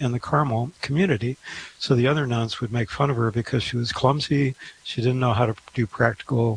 in the Carmel community. So the other nuns would make fun of her because she was clumsy. She didn't know how to do practical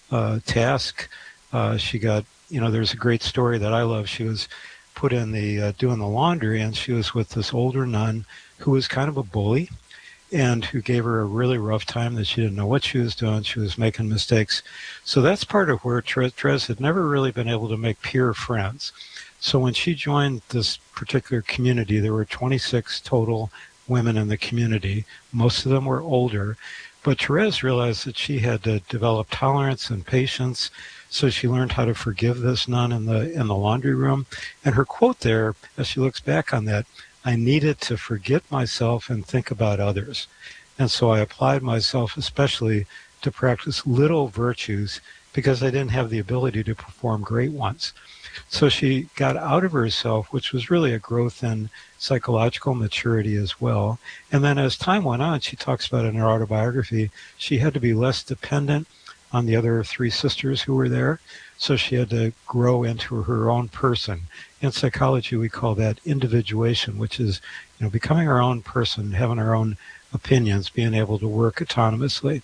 tasks. She got, there's a great story that I love. She was put in the doing the laundry, and she was with this older nun who was kind of a bully and who gave her a really rough time, that she didn't know what she was doing. She was making mistakes. So that's part of where Therese had never really been able to make peer friends. So when she joined this particular community, there were 26 total women in the community. Most of them were older. But Therese realized that she had to develop tolerance and patience. So she learned how to forgive this nun in the laundry room. And her quote there, as she looks back on that, I needed to forget myself and think about others. And so I applied myself especially to practice little virtues because I didn't have the ability to perform great ones. So she got out of herself, which was really a growth in psychological maturity as well. And then as time went on, she talks about in her autobiography, she had to be less dependent on the other three sisters who were there. So she had to grow into her own person. In psychology, we call that individuation, which is, becoming our own person, having our own opinions, being able to work autonomously.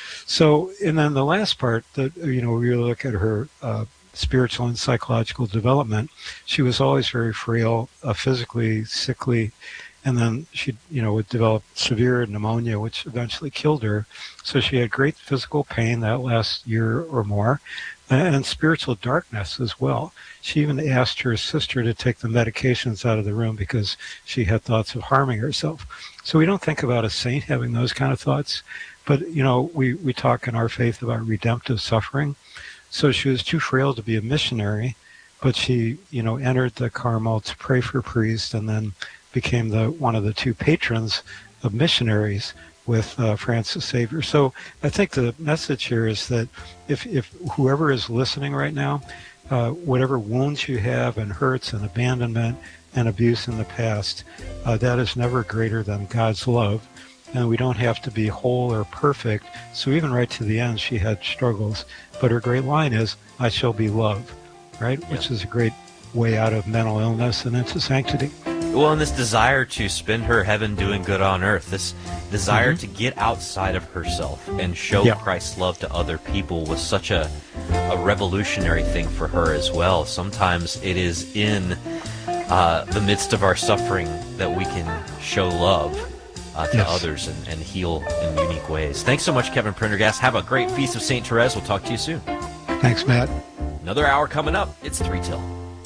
So, and then the last part that, we really look at her spiritual and psychological development. She was always very frail, physically sickly, and then she, would develop severe pneumonia, which eventually killed her. So she had great physical pain that last year or more, and spiritual darkness as well. She even asked her sister to take the medications out of the room because she had thoughts of harming herself. So we don't think about a saint having those kind of thoughts, but, we talk in our faith about redemptive suffering. So she was too frail to be a missionary, but she, entered the Carmel to pray for priests, and then became one of the two patrons of missionaries with Francis Xavier. So I think the message here is that if whoever is listening right now, whatever wounds you have and hurts and abandonment and abuse in the past, that is never greater than God's love. And we don't have to be whole or perfect. So even right to the end, she had struggles. But her great line is, I shall be loved, right? Yeah. Which is a great way out of mental illness and into sanctity. Well, and this desire to spend her heaven doing good on earth, this desire to get outside of herself and show Christ's love to other people was such a revolutionary thing for her as well. Sometimes it is in the midst of our suffering that we can show love to others and heal in unique ways. Thanks so much, Kevin Prendergast. Have a great Feast of St. Therese. We'll talk to you soon. Thanks, Matt. Another hour coming up. It's 3 till.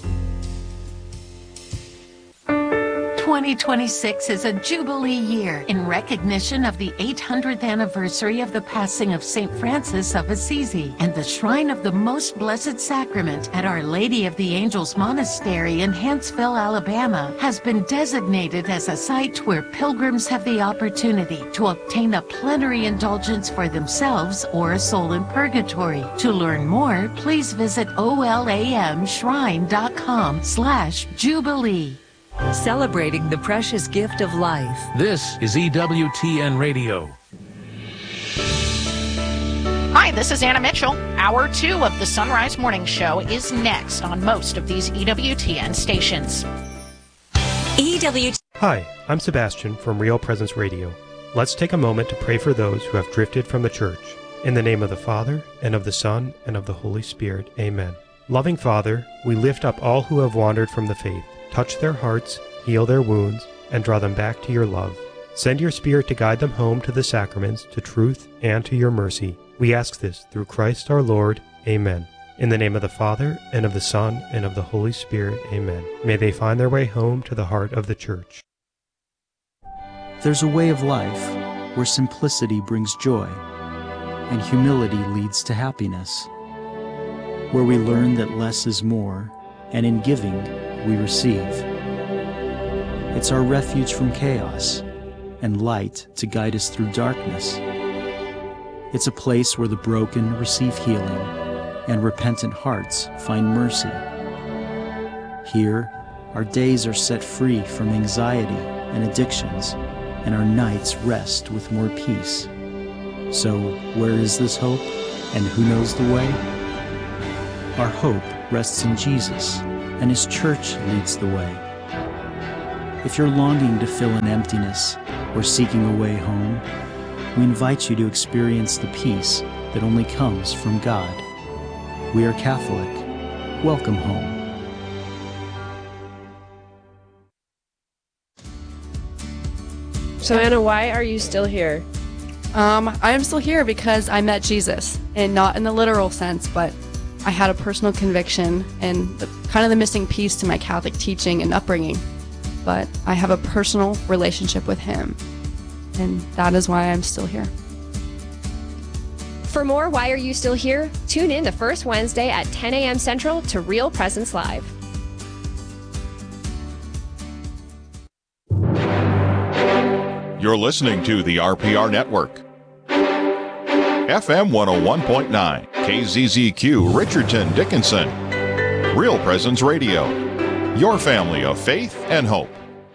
2026 is a Jubilee year in recognition of the 800th anniversary of the passing of St. Francis of Assisi, and the Shrine of the Most Blessed Sacrament at Our Lady of the Angels Monastery in Huntsville, Alabama, has been designated as a site where pilgrims have the opportunity to obtain a plenary indulgence for themselves or a soul in purgatory. To learn more, please visit olamshrine.com/Jubilee. Celebrating the precious gift of life. This is EWTN Radio. Hi, this is Anna Mitchell. Hour 2 of the Sunrise Morning Show is next on most of these EWTN stations. Hi, I'm Sebastian from Real Presence Radio. Let's take a moment to pray for those who have drifted from the church. In the name of the Father, and of the Son, and of the Holy Spirit. Amen. Loving Father, we lift up all who have wandered from the faith. Touch their hearts, heal their wounds, and draw them back to your love. Send your Spirit to guide them home to the sacraments, to truth, and to your mercy. We ask this through Christ our Lord. Amen. In the name of the Father, and of the Son, and of the Holy Spirit. Amen. May they find their way home to the heart of the Church. There's a way of life where simplicity brings joy, and humility leads to happiness, where we learn that less is more, and in giving, we receive. It's our refuge from chaos and light to guide us through darkness. It's a place where the broken receive healing and repentant hearts find mercy. Here, our days are set free from anxiety and addictions, and our nights rest with more peace. So, where is this hope, and who knows the way? Our hope rests in Jesus, and His Church leads the way. If you're longing to fill an emptiness or seeking a way home, we invite you to experience the peace that only comes from God. We are Catholic. Welcome home. So Anna, why are you still here? I am still here because I met Jesus, and not in the literal sense, but I had a personal conviction and kind of the missing piece to my Catholic teaching and upbringing. But I have a personal relationship with him, and that is why I'm still here. For more Why Are You Still Here? Tune in the first Wednesday at 10 a.m. Central to Real Presence Live. You're listening to the RPR Network. FM 101.9, KZZQ, Richardson, Dickinson. Real Presence Radio. Your family of faith and hope.